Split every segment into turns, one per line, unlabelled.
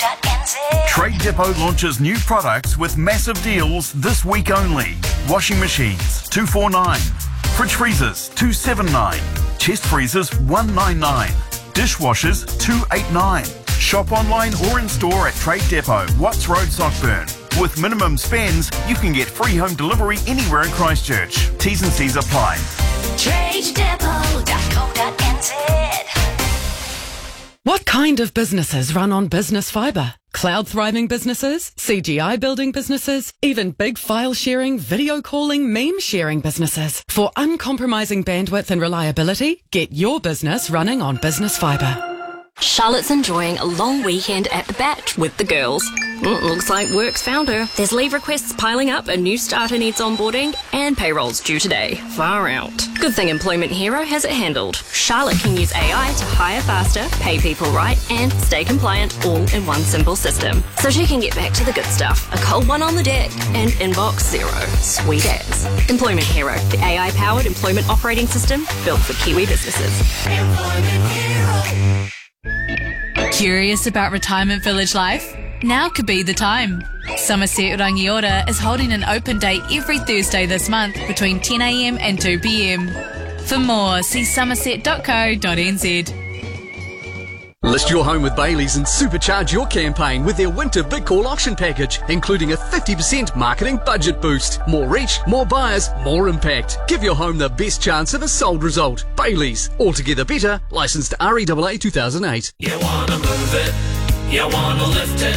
Trade Depot launches new products with massive deals this week only. Washing machines, $249. Fridge freezers, $279. Chest freezers, $199. Dishwashers, $289. Shop online or in store at Trade Depot, Watts Road, Sockburn. With minimum spends, you can get free home delivery anywhere in Christchurch. T's and C's apply.
TradeDepot.co.nz.
What kind of businesses run on business fibre? Cloud thriving businesses, CGI building businesses, even big file sharing, video calling, meme sharing businesses. For uncompromising bandwidth and reliability, get your business running on business fibre.
Charlotte's enjoying a long weekend at the Bat with the girls. Looks like work's found her. There's leave requests piling up, a new starter needs onboarding, and payroll's due today. Far out. Good thing Employment Hero has it handled. Charlotte can use AI to hire faster, pay people right, and stay compliant all in one simple system. So she can get back to the good stuff. A cold one on the deck and inbox zero. Sweet as. Employment Hero, the AI-powered employment operating system built for Kiwi businesses.
Employment Hero.
Curious about retirement village life? Now could be the time. Somerset Rangiora is holding an open day every Thursday this month between 10am and 2pm. For more, see somerset.co.nz.
List your home with Baileys and supercharge your campaign with their winter big call auction package, including a 50% marketing budget boost. More reach, more buyers, more impact. Give your home the best chance of a sold result. Baileys, altogether better, licensed REAA 2008.
You wanna move it, you wanna lift it.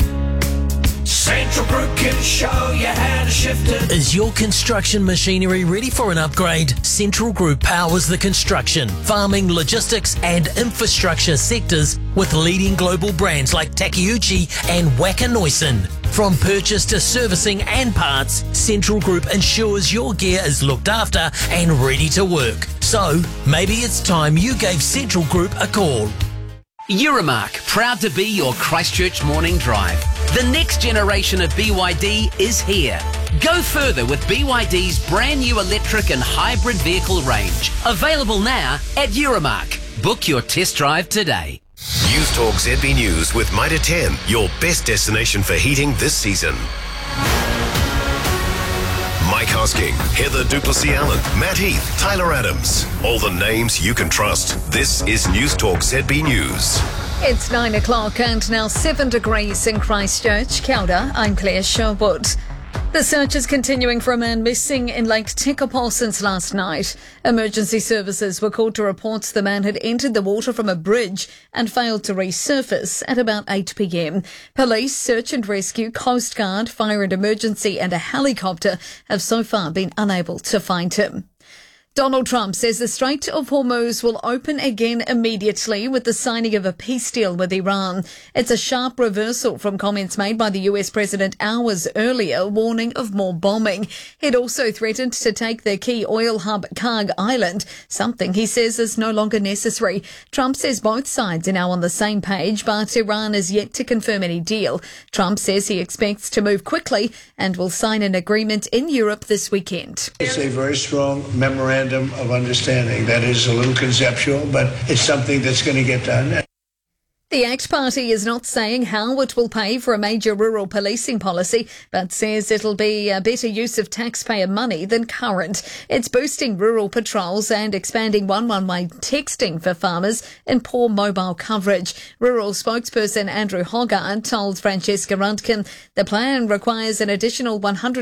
Central Group can show you how to shift it.
Is your construction machinery ready for an upgrade? Central Group powers the construction, farming, logistics and infrastructure sectors with leading global brands like Takeuchi and Wacker Neuson. From purchase to servicing and parts, Central Group ensures your gear is looked after and ready to work. So, maybe it's time you gave Central Group a call.
Euromark, proud to be your Christchurch morning drive. The next generation of BYD is here. Go further with BYD's brand new electric and hybrid vehicle range. Available now at Euromark. Book your test drive today.
News Talk ZB News with Mitre 10, your best destination for heating this season. Mike Hosking, Heather Duplessis-Allen, Matt Heath, Tyler Adams. All the names you can trust. This is News Talk ZB News.
It's 9 o'clock and now 7 degrees in Christchurch. Kia ora, I'm Claire Sherwood. The search is continuing for a man missing in Lake Tekapo since last night. Emergency services were called to reports the man had entered the water from a bridge and failed to resurface at about 8 p.m. Police, search and rescue, Coast Guard, fire and emergency and a helicopter have so far been unable to find him. Donald Trump says the Strait of Hormuz will open again immediately with the signing of a peace deal with Iran. It's a sharp reversal from comments made by the US president hours earlier, warning of more bombing. He'd also threatened to take the key oil hub Karg Island, something he says is no longer necessary. Trump says both sides are now on the same page, but Iran is yet to confirm any deal. Trump says he expects to move quickly and will sign an agreement in Europe this weekend.
It's a very strong memorandum of understanding that is a little conceptual, but it's something that's going to get done.
The ACT Party is not saying how it will pay for a major rural policing policy, but says it'll be a better use of taxpayer money than current. It's boosting rural patrols and expanding 111 texting for farmers in poor mobile coverage. Rural spokesperson Andrew Hogarth told Francesca Rundkin the plan requires an additional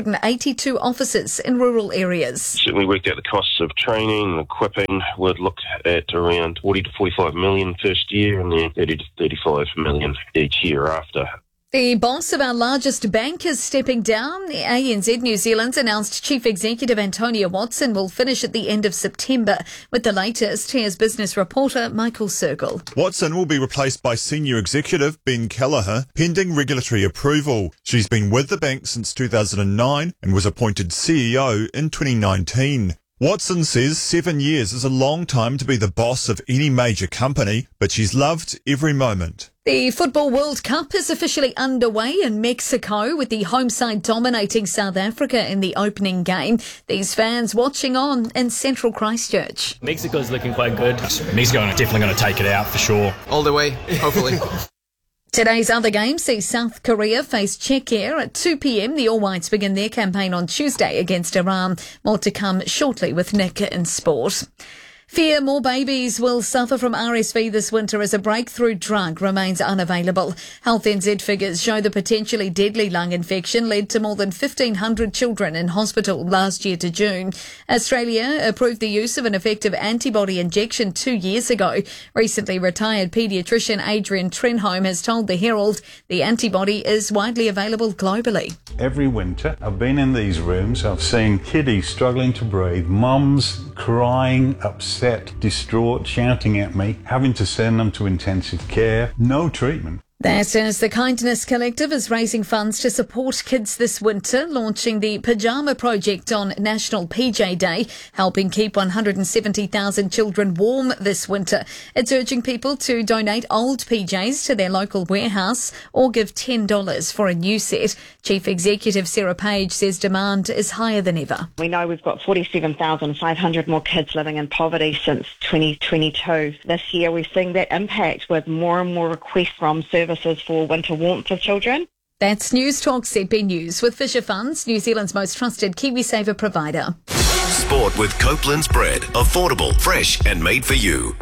182 officers in rural areas.
We worked out the costs of training and equipping would look at around 40 to 45 million first year and then 30 to 35 million each year after.
The boss of our largest bank is stepping down. The ANZ New Zealand's announced Chief Executive Antonia Watson will finish at the end of September. With the latest, here's business reporter Michael Circle.
Watson will be replaced by Senior Executive Ben Kelleher, pending regulatory approval. She's been with the bank since 2009 and was appointed CEO in 2019. Watson says 7 years is a long time to be the boss of any major company, but she's loved every moment.
The Football World Cup is officially underway in Mexico, with the home side dominating South Africa in the opening game. These fans watching on in central Christchurch.
Mexico's looking quite good. Mexico are definitely going to take it out for sure.
All the way, hopefully.
Today's other game sees South Korea face Czechia at 2 p.m. The All Whites begin their campaign on Tuesday against Iran. More to come shortly with Nick in sport. Fear more babies will suffer from RSV this winter as a breakthrough drug remains unavailable. Health NZ figures show the potentially deadly lung infection led to more than 1,500 children in hospital last year to June. Australia approved the use of an effective antibody injection 2 years ago. Recently retired paediatrician Adrian Trenholm has told the Herald the antibody is widely available globally.
Every winter I've been in these rooms, I've seen kiddies struggling to breathe, mums crying, upset, distraught, shouting at me, having to send them to intensive care, no treatment.
That is the Kindness Collective is raising funds to support kids this winter, launching the Pyjama Project on National PJ Day, helping keep 170,000 children warm this winter. It's urging people to donate old PJs to their local warehouse or give $10 for a new set. Chief Executive Sarah Page says demand is higher than ever.
We know we've got 47,500 more kids living in poverty since 2022. This year we're seeing that impact with more and more requests from services for winter warmth for children.
That's News Talk ZB News with Fisher Funds, New Zealand's most trusted KiwiSaver provider.
Sport with Copeland's bread. Affordable, fresh and made for you.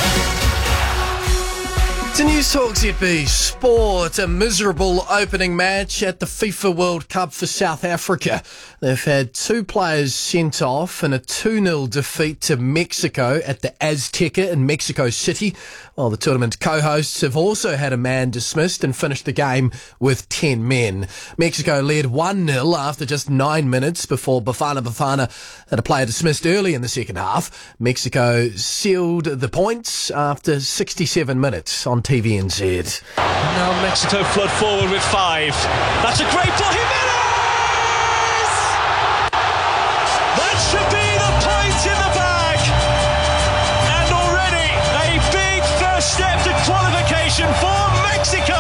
To News Talk ZB Sport, a miserable opening match at the FIFA World Cup for South Africa. They've had 2 players sent off in a 2-0 defeat to Mexico at the Azteca in Mexico City, while the tournament co-hosts have also had a man dismissed and finished the game with 10 men. Mexico led 1-0 after just 9 minutes before Bafana had a player dismissed early in the second half. Mexico sealed the points after 67 minutes on TVNZ.
Now Mexico flood forward with 5. That's a great ball. Jimenez! That should be the point in the bag. And already a big first step to qualification for Mexico.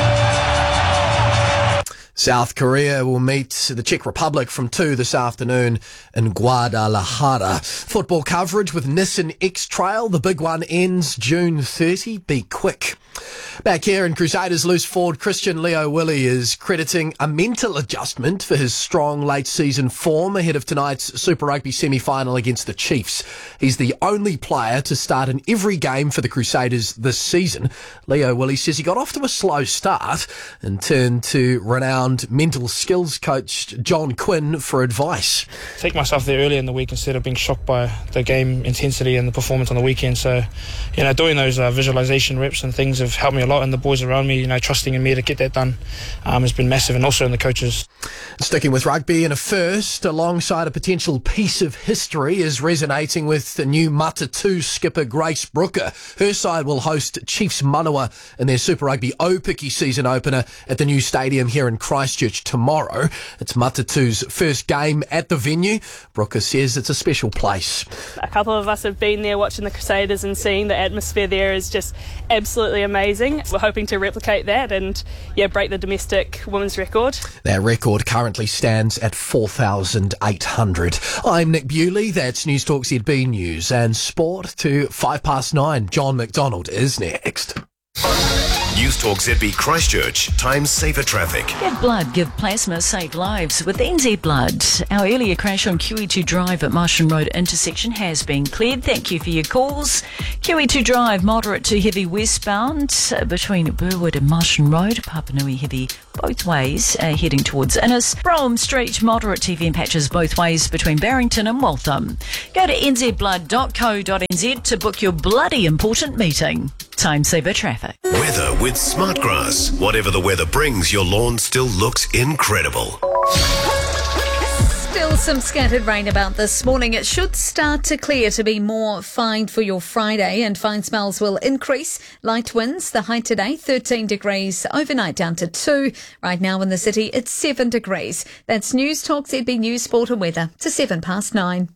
South Korea will meet the Czech Republic from 2 this afternoon in Guadalajara. Football coverage with Nissan X-Trail. The big one ends June 30. Be quick. Back here in Crusaders loose forward Christian Leo Willie is crediting a mental adjustment for his strong late season form ahead of tonight's Super Rugby semi-final against the Chiefs. He's the only player to start in every game for the Crusaders this season. Leo Willie says he got off to a slow start and turned to renowned mental skills coach John Quinn for advice.
Take myself there early in the week instead of being shocked by the game intensity and the performance on the weekend. So, doing those visualization reps and things have helped me a lot, and the boys around me, trusting in me to get that done has been massive, and also in the coaches.
Sticking with rugby, in a first, alongside a potential piece of history, is resonating with the new Matatu skipper Grace Brooker. Her side will host Chiefs Manawa in their Super Rugby Aupiki season opener at the new stadium here in Christchurch tomorrow. It's Matatu's first game at the venue. Brooker says it's a special place.
A couple of us have been there watching the Crusaders and seeing the atmosphere there is just absolutely amazing. We're hoping to replicate that and break the domestic women's record.
That record currently stands at 4,800. I'm Nick Bewley. That's News Talk ZB News and Sport to 9:05. John McDonald is next.
News Talk ZB Christchurch. Time saver traffic.
Give blood, give plasma, save lives with NZ Blood. Our earlier crash on QE2 Drive at Marsham Road intersection has been cleared. Thank you for your calls. QE2 Drive, moderate to heavy westbound between Burwood and Marsham Road. Papanui heavy both ways heading towards Innis. Brougham Street, moderate to heavy patches both ways between Barrington and Waltham. Go to nzblood.co.nz to book your bloody important meeting. Time saver traffic.
Weather with Smartgrass. Whatever the weather brings, your lawn still looks incredible.
Still some scattered rain about this morning. It should start to clear to be more fine for your Friday, and fine smells will increase. Light winds, the high today 13 degrees, overnight down to 2. Right now in the city it's 7 degrees. That's News Talk ZB News Sport and Weather to 9:07.